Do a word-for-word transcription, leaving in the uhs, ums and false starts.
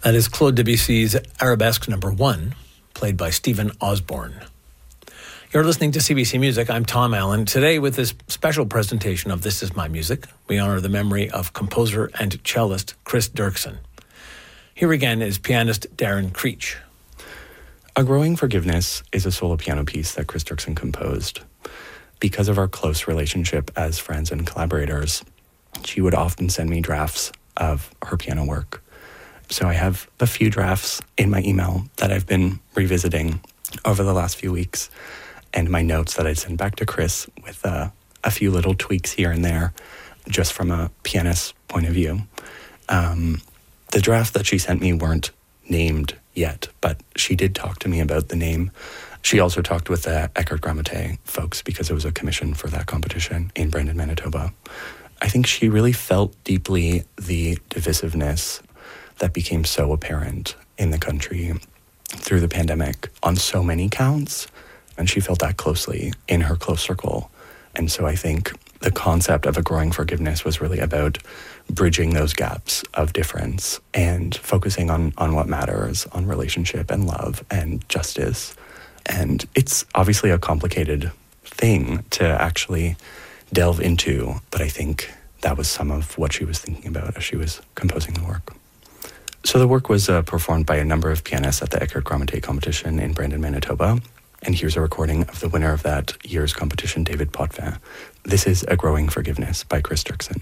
That is Claude Debussy's Arabesque Number One, played by Stephen Osborne. You're listening to C B C Music. I'm Tom Allen. Today, with this special presentation of This Is My Music, we honor the memory of composer and cellist Chris Dirksen. Here again is pianist Darren Creech. A Growing Forgiveness is a solo piano piece that Chris Dirksen composed. Because of our close relationship as friends and collaborators, she would often send me drafts of her piano work. So I have a few drafts in my email that I've been revisiting over the last few weeks, and my notes that I'd send back to Chris with uh, a few little tweaks here and there, just from a pianist's point of view. Um, the drafts that she sent me weren't named yet, but she did talk to me about the name. She also talked with the Eckert Grammaté folks because it was a commission for that competition in Brandon, Manitoba. I think she really felt deeply the divisiveness that became so apparent in the country through the pandemic on so many counts, and she felt that closely in her close circle. And so I think the concept of A Growing Forgiveness was really about bridging those gaps of difference and focusing on, on what matters, on relationship and love and justice. And it's obviously a complicated thing to actually delve into, but I think that was some of what she was thinking about as she was composing the work. So the work was uh, performed by a number of pianists at the Eckert Grammaté competition in Brandon, Manitoba. And here's a recording of the winner of that year's competition, David Potvin. This is A Growing Forgiveness by Chris Dirksen.